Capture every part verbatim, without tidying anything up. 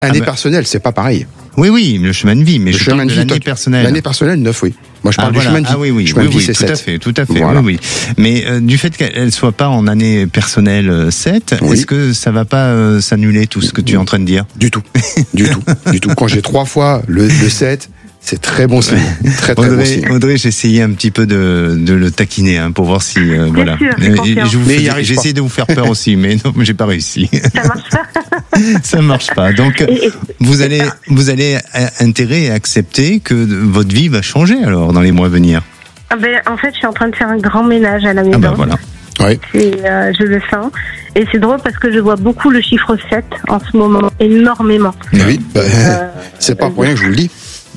Année ah bah. personnelle, c'est pas pareil. Oui, oui, le chemin de vie, mais le je chemin parle de, de vie, l'année personnelle. L'année personnelle, neuf, oui. Moi, je parle ah, du voilà. chemin de vie. Ah oui, oui, chemin oui, de vie, oui, c'est tout sept. à fait, tout à fait, Voilà. oui, oui. Mais euh, du fait qu'elle soit pas en année personnelle euh, sept, oui. est-ce que ça va pas euh, s'annuler tout ce que tu es en train de dire? Du tout, du tout, du tout. Quand j'ai trois fois le, le sept, c'est très bon signe, très très Audrey, bon signe. Audrey, j'ai essayé un petit peu de, de le taquiner hein, pour voir si euh, Bien voilà. sûr, Euh, je je vous mais fais, j'ai essayé de vous faire peur aussi, mais non, j'ai pas réussi. Ça marche pas. Ça marche pas. Donc Et, et, vous allez vous allez intégrer et accepter que votre vie va changer alors dans les mois à venir. Ah ben, en fait, je suis en train de faire un grand ménage à la maison. Ah ben voilà. Oui. Et euh, je le sens. Et c'est drôle parce que je vois beaucoup le chiffre sept en ce moment, énormément. Oui, bah, Euh, c'est pas pour rien que je vous le dis.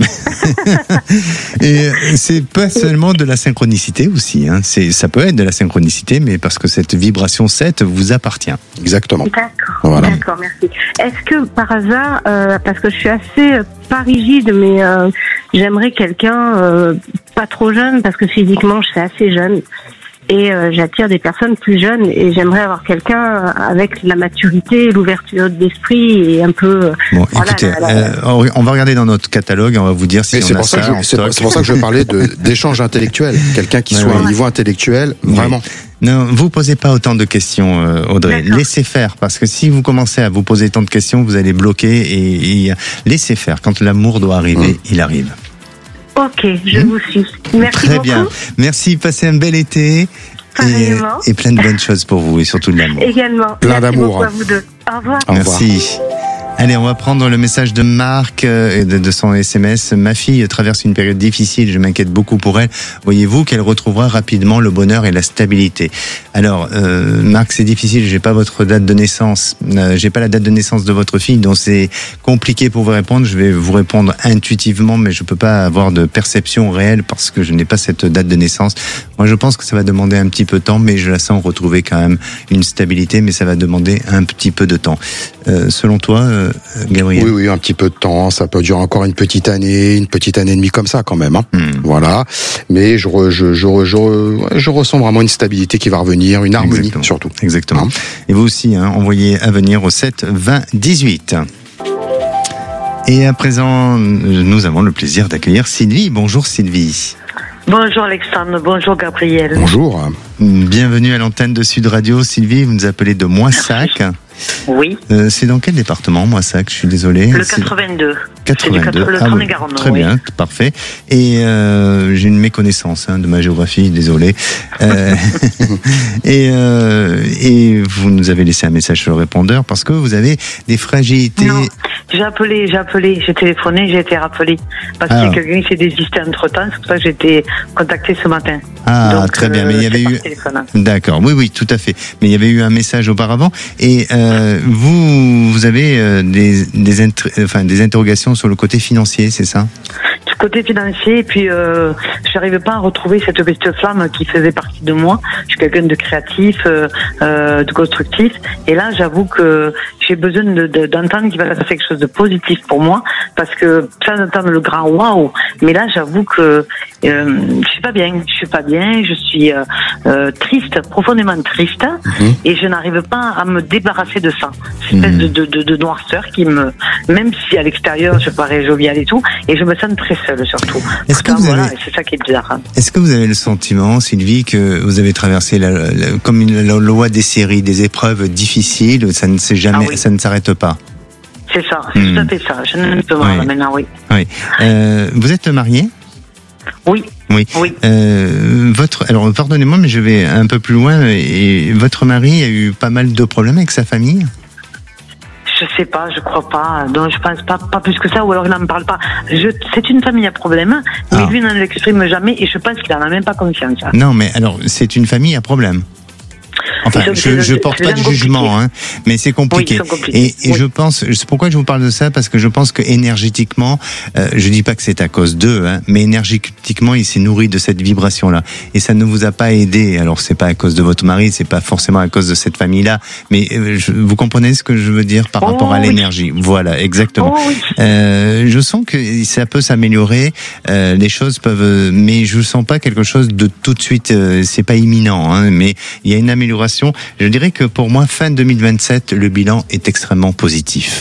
Et c'est pas seulement de la synchronicité aussi. Hein. C'est, ça peut être de la synchronicité, mais parce que cette vibration sept vous appartient. Exactement. D'accord, Voilà. d'accord, merci. Est-ce que par hasard, euh, parce que je suis assez euh, pas rigide, mais euh, j'aimerais quelqu'un euh, pas trop jeune, parce que physiquement je suis assez jeune. Et euh, j'attire des personnes plus jeunes et j'aimerais avoir quelqu'un avec la maturité, l'ouverture d'esprit et un peu. Euh, Bon, voilà, écoutez, la, la, euh, on va regarder dans notre catalogue, on va vous dire si Mais on c'est a pour ça, ça que en je, c'est, stock. c'est pour ça que je parlais de, d'échange intellectuel. Quelqu'un qui Ouais, soit ouais. à un niveau intellectuel, Oui. vraiment. Non, vous posez pas autant de questions, euh, Audrey. D'accord. Laissez faire, parce que si vous commencez à vous poser tant de questions, vous allez bloquer et, et laissez faire. Quand l'amour doit arriver, Mmh. il arrive. Ok, je Mmh. vous suis. Merci Très beaucoup. bien. Merci. Passez un bel été et, Pareillement. et plein de bonnes choses pour vous et surtout de l'amour. Également. Plein Merci d'amour, beaucoup hein. à vous deux. Au revoir. Au revoir. Merci. Allez, on va prendre le message de Marc euh, et de, de son S M S. Ma fille traverse une période difficile, je m'inquiète beaucoup pour elle. Voyez-vous qu'elle retrouvera rapidement le bonheur et la stabilité. Alors, euh, Marc, c'est difficile, j'ai pas votre date de naissance, euh, j'ai pas la date de naissance de votre fille, donc c'est compliqué pour vous répondre. Je vais vous répondre intuitivement, mais je peux pas avoir de perception réelle parce que je n'ai pas cette date de naissance. Moi, je pense que ça va demander un petit peu de temps, mais je la sens retrouver quand même une stabilité, mais ça va demander un petit peu de temps. Euh, selon toi, euh, Gabriel? Oui, oui, un petit peu de temps. Ça peut durer encore une petite année, une petite année et demie comme ça quand même. Hein. Hmm. Voilà. Mais je, re, je, je, je, je ressens vraiment une stabilité qui va revenir, une harmonie Exactement. surtout. Exactement. Hein. Et vous aussi, hein, envoyez à venir au sept vingt dix-huit. Et à présent, nous avons le plaisir d'accueillir Sylvie. Bonjour Sylvie. Bonjour Alexandre, bonjour Gabriel. Bonjour. Bienvenue à l'antenne de Sud Radio. Sylvie, vous nous appelez de Moissac. Oui, Euh, c'est dans quel département, Moissac? Je suis désolé. le C'est- quatre-vingt-deux. quatre-vingt-deux. C'est du quatre- le Ah oui. Tarn-et-Garonne, Très oui. bien, parfait. Et euh, j'ai une méconnaissance hein, de ma géographie, désolé. Euh, et, euh, et vous nous avez laissé un message sur le répondeur parce que vous avez des fragilités. Non, j'ai appelé, j'ai appelé, j'ai téléphoné, j'ai été rappelé. Parce Ah. qu'il y a quelqu'un qui s'est désisté entre temps, c'est pour ça que j'ai été contacté ce matin. Ah, Donc, très bien. euh, Mais il y avait c'est par eu. téléphone. D'accord, oui, oui, tout à fait. Mais il y avait eu un message auparavant. Et euh, vous, vous avez euh, des, des, inter- enfin, des interrogations sur le côté financier, c'est ça? Du côté financier, et puis euh, je n'arrivais pas à retrouver cette petite flamme qui faisait partie de moi. Je suis quelqu'un de créatif, euh, euh, de constructif, et là j'avoue que j'ai besoin de, de, d'entendre qu'il va se passer quelque chose de positif pour moi, parce que sans entendre le grand waouh, mais là j'avoue que euh, je suis pas bien, je suis pas bien, je suis euh, euh, triste, profondément triste, Mhm. et je n'arrive pas à me débarrasser de ça, cette espèce Mhm. de, de, de, de noirceur qui me, même si à l'extérieur je parais jovial et tout, et je me sens très seule surtout. Est-ce que Pourtant, vous voilà, avez- et c'est ça qui est bizarre. Est-ce que vous avez le sentiment, Sylvie, que vous avez traversé la, la- comme une la loi des séries, des épreuves difficiles, ça ne s'est jamais, Ah oui. ça ne s'arrête pas? C'est ça, c'est Hmm. tout à fait ça. Je ne peux pas Oui. maintenant, oui. Oui. Euh, vous êtes marié? Oui, Oui. oui. Euh, votre, alors pardonnez-moi, mais je vais un peu plus loin. Et votre mari a eu pas mal de problèmes avec sa famille? Je sais pas, je crois pas. Donc je pense pas, pas plus que ça, ou alors il n'en parle pas. Je, c'est une famille à problème, mais Ah. lui n'en exprime jamais, et je pense qu'il en a même pas conscience. Non, mais alors c'est une famille à problème. Enfin, Ils sont- je, je c'est- porte c'est pas de bien jugement, compliqué. hein, mais c'est compliqué. Oui, ils sont compliqués. Et, et Oui. je pense, c'est pourquoi je vous parle de ça, parce que je pense que énergétiquement, euh, je dis pas que c'est à cause d'eux, hein, mais énergétiquement, il s'est nourri de cette vibration-là, et ça ne vous a pas aidé. Alors c'est pas à cause de votre mari, c'est pas forcément à cause de cette famille-là, mais euh, je, vous comprenez ce que je veux dire par Oh, rapport à oui. l'énergie. Voilà, exactement. Oh oui. Euh, je sens que ça peut s'améliorer, euh, les choses peuvent, mais je sens pas quelque chose de tout de suite. Euh, c'est pas imminent, hein, mais il y a une amélioration. Je dirais que pour moi, fin deux mille vingt-sept, le bilan est extrêmement positif.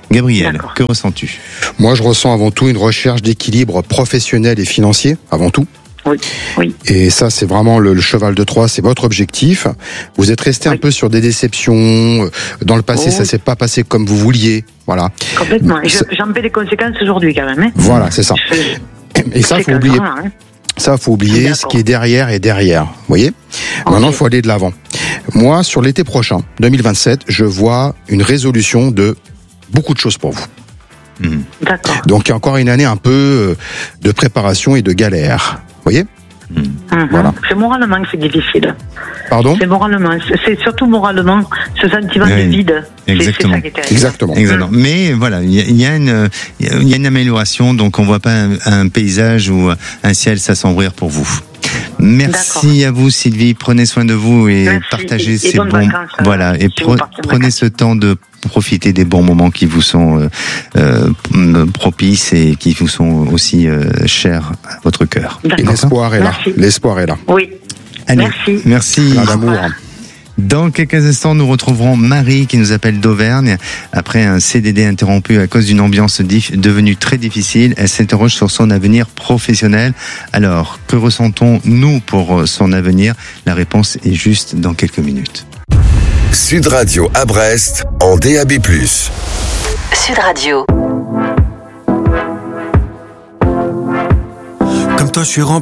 Gabriel, D'accord. que ressens-tu? Moi, je ressens avant tout une recherche d'équilibre professionnel et financier, avant tout. Oui, oui. Et ça, c'est vraiment le, le cheval de Troie, c'est votre objectif. Vous êtes resté Oui. un peu sur des déceptions. Dans le passé, Oh. ça s'est pas passé comme vous vouliez. Voilà. Complètement. Et je- C'est- J'en paie les conséquences aujourd'hui quand même. Hein. Voilà, c'est ça. Je- Et ça, c'est faut que oublier. ça, hein. Ça, faut oublier D'accord. ce qui est derrière et derrière. Vous voyez? Maintenant, il faut aller de l'avant. Moi, sur l'été prochain, deux mille vingt-sept, je vois une résolution de beaucoup de choses pour vous. Mmh. D'accord. Donc, il y a encore une année un peu euh, de préparation et de galère. Vous voyez? Mmh. Mhm. Voilà. C'est moralement que c'est difficile. Pardon? C'est moralement. C'est surtout moralement ce sentiment Oui, de vide. C'est- C'est exactement. ça qui est terrible. Exactement. Exactement. Mais voilà, il y, a- il y a une, il y a une amélioration, donc on voit pas un, un paysage ou un ciel s'assombrir pour vous. Merci à vous, Sylvie. Prenez soin de vous et Merci. partagez Et ces bonnes bons. vacances, euh, Voilà, et si pre- vous partez en prenez vacances. ce temps de profiter des bons moments qui vous sont euh, euh, propices et qui vous sont aussi euh, chers à votre cœur. Et D'accord. l'espoir est là. Merci. L'espoir est là. Oui. Allez, Merci. merci. Plein d'amour. Dans quelques instants, nous retrouverons Marie qui nous appelle d'Auvergne. Après un C D D interrompu à cause d'une ambiance dif- devenue très difficile, elle s'interroge sur son avenir professionnel. Alors, que ressentons nous pour son avenir? La réponse est juste dans quelques minutes. Sud Radio à Brest en D A B plus. Sud Radio. Comme toi, je suis rempli.